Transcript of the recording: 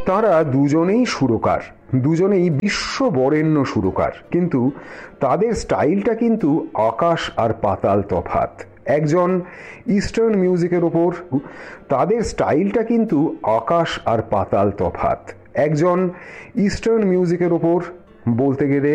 তারা দুজনেই সুরকার, দুজনেই বিশ্ব বরেণ্য সুরকার, কিন্তু তাদের স্টাইলটা কিন্তু আকাশ আর পাতাল তফাৎ। একজন ইস্টার্ন মিউজিকের ওপর, তাদের স্টাইলটা কিন্তু আকাশ আর পাতাল তফাৎ। একজন ইস্টার্ন মিউজিকের ওপর বলতে গেলে